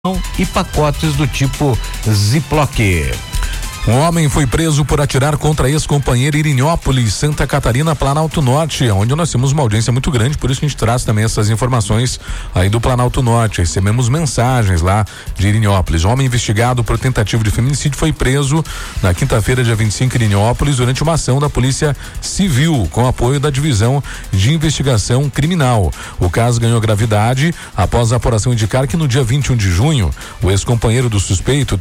e pacotes do tipo Ziploc. Um homem foi preso por atirar contra a ex-companheira em Irinópolis, Santa Catarina, Planalto Norte, onde nós temos uma audiência muito grande, por isso que a gente traz também essas informações aí do Planalto Norte. Recebemos mensagens lá de Irinópolis. O homem investigado por tentativa de feminicídio foi preso na quinta-feira, dia 25, em Irinópolis, durante uma ação da Polícia Civil, com apoio da Divisão de Investigação Criminal. O caso ganhou gravidade após a apuração indicar que no dia 21 de junho, o ex-companheiro do suspeito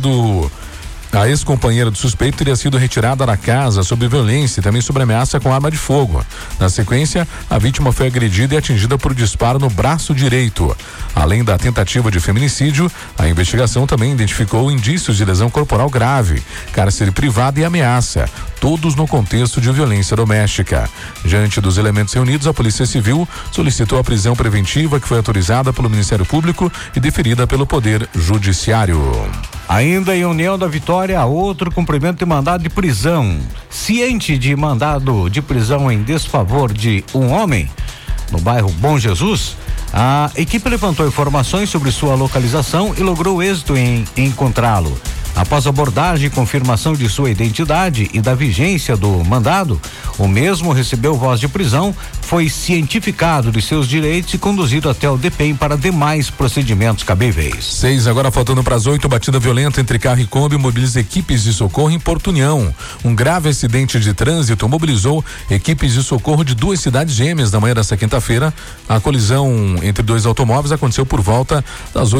A ex-companheira do suspeito teria sido retirada da casa sob violência e também sob ameaça com arma de fogo. Na sequência, a vítima foi agredida e atingida por disparo no braço direito. Além da tentativa de feminicídio, a investigação também identificou indícios de lesão corporal grave, cárcere privado e ameaça, todos no contexto de violência doméstica. Diante dos elementos reunidos, a Polícia Civil solicitou a prisão preventiva, que foi autorizada pelo Ministério Público e deferida pelo Poder Judiciário. Ainda em União da Vitória, outro cumprimento de mandado de prisão. Ciente de mandado de prisão em desfavor de um homem no bairro Bom Jesus, a equipe levantou informações sobre sua localização e logrou êxito em encontrá-lo. Após abordagem e confirmação de sua identidade e da vigência do mandado, o mesmo recebeu voz de prisão, foi cientificado de seus direitos e conduzido até o DPEM para demais procedimentos cabíveis. 6, agora faltando para as 8, batida violenta entre carro e Kombi mobiliza equipes de socorro em Porto União. Um grave acidente de trânsito mobilizou equipes de socorro de duas cidades gêmeas na manhã desta quinta-feira. A colisão entre dois automóveis aconteceu por volta das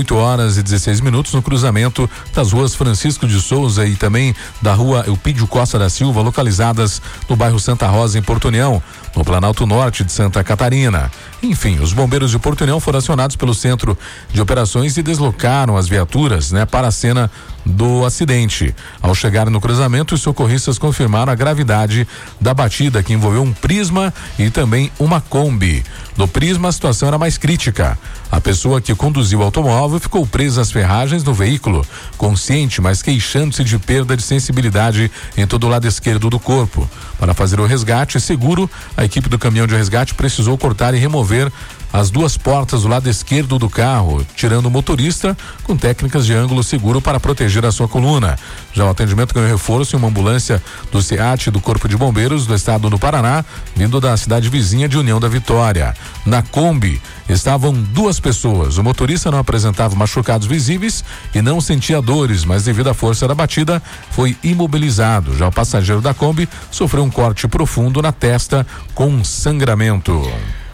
8h16 no cruzamento das ruas Francisco de Souza e também da rua Eupídio Costa da Silva, localizadas no bairro Santa Rosa, em Porto União, no Planalto Norte de Santa Catarina. Enfim, os bombeiros de Porto União foram acionados pelo Centro de Operações e deslocaram as viaturas, para a cena do acidente. Ao chegar no cruzamento, os socorristas confirmaram a gravidade da batida, que envolveu um Prisma e também uma Kombi. No Prisma, a situação era mais crítica. A pessoa que conduziu o automóvel ficou presa às ferragens do veículo, consciente, mas queixando-se de perda de sensibilidade em todo o lado esquerdo do corpo. Para fazer o resgate seguro, a equipe do caminhão de resgate precisou cortar e remover as duas portas do lado esquerdo do carro, tirando o motorista com técnicas de ângulo seguro para proteger a sua coluna. Já o atendimento ganhou reforço em uma ambulância do SEAT do Corpo de Bombeiros do Estado do Paraná, vindo da cidade vizinha de União da Vitória. Na Kombi estavam duas pessoas. O motorista não apresentava machucados visíveis e não sentia dores, mas devido à força da batida foi imobilizado. Já o passageiro da Kombi sofreu um corte profundo na testa com sangramento.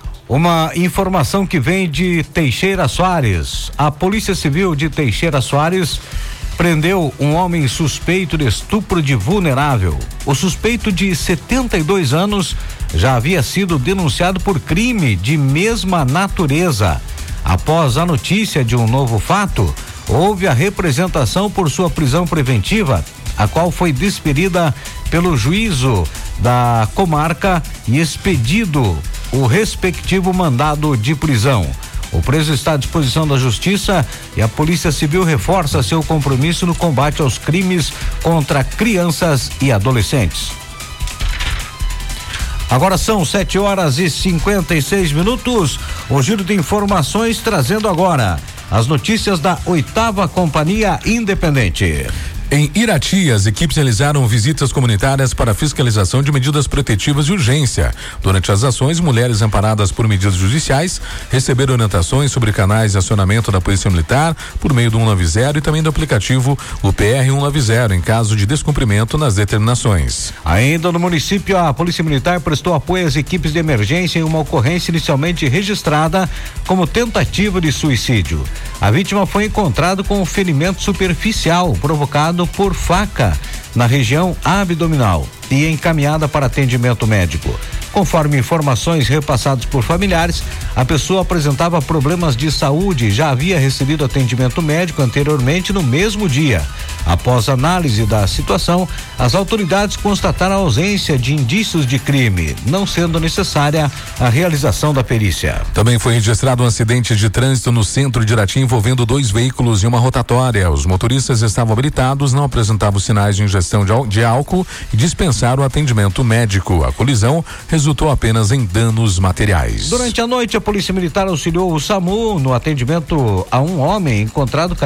Uma informação que vem de Teixeira Soares. A Polícia Civil de Teixeira Soares prendeu um homem suspeito de estupro de vulnerável. O suspeito, de 72 anos, já havia sido denunciado por crime de mesma natureza. Após a notícia de um novo fato, houve a representação por sua prisão preventiva, a qual foi desferida pelo juízo da comarca e expedido o respectivo mandado de prisão. O preso está à disposição da Justiça e a Polícia Civil reforça seu compromisso no combate aos crimes contra crianças e adolescentes. Agora são 7h56. O giro de informações trazendo agora as notícias da 8ª Companhia Independente. Em Irati, as equipes realizaram visitas comunitárias para fiscalização de medidas protetivas de urgência. Durante as ações, mulheres amparadas por medidas judiciais receberam orientações sobre canais de acionamento da Polícia Militar por meio do 190 e também do aplicativo UPR 190 em caso de descumprimento nas determinações. Ainda no município, a Polícia Militar prestou apoio às equipes de emergência em uma ocorrência inicialmente registrada como tentativa de suicídio. A vítima foi encontrada com um ferimento superficial provocado por faca na região abdominal e encaminhada para atendimento médico. Conforme informações repassadas por familiares, a pessoa apresentava problemas de saúde e já havia recebido atendimento médico anteriormente no mesmo dia. Após análise da situação, as autoridades constataram a ausência de indícios de crime, não sendo necessária a realização da perícia. Também foi registrado um acidente de trânsito no centro de Irati envolvendo 2 veículos e uma rotatória. Os motoristas estavam habilitados, não apresentavam sinais de ingestão de álcool e dispensaram o atendimento médico. A colisão resultou apenas em danos materiais. Durante a noite, a Polícia Militar auxiliou o SAMU no atendimento a um homem encontrado